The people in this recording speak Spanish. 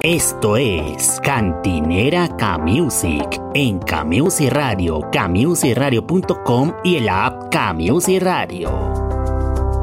Esto es Cantinera K-Music en K-Music Radio, kmusicradio.com y el app K-Music Radio.